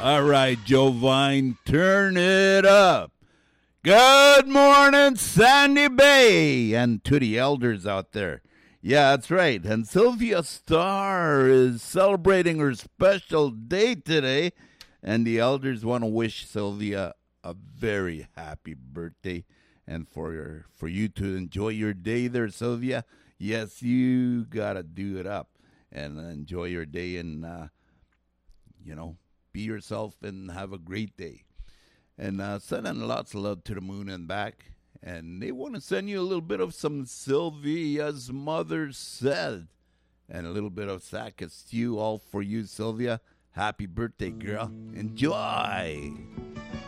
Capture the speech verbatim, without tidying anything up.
All right, Joe Vine, turn it up. Good morning, Sandy Bay, and to the elders out there. Yeah, that's right. And Sylvia Starr is celebrating her special day today, and the elders want to wish Sylvia a very happy birthday, and for your, for you to enjoy your day there, Sylvia. Yes, you gotta do it up and enjoy your day, and uh, you know, be yourself and have a great day. And uh, sending lots of love to the moon and back. And they want to send you a little bit of some Sylvia's mother said. And a little bit of sack of stew all for you, Sylvia. Happy birthday, girl. Enjoy.